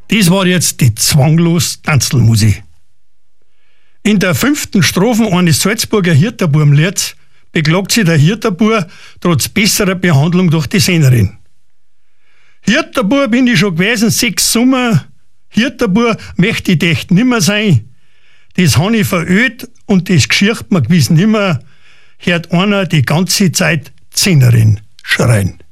Das war jetzt die zwanglos Tanzelmusik. In der 5. Strophe eines Salzburger Hirterbubenlieds beklagt sich der Hirterbub trotz besserer Behandlung durch die Sängerin. Hirterbub bin ich schon gewesen 6 Sommer, Hirterbub möchte ich echt nimmer sein. Das han ich veröd und das geschirrt mir gewiss nimmer, hört einer die ganze Zeit Sängerin schreien.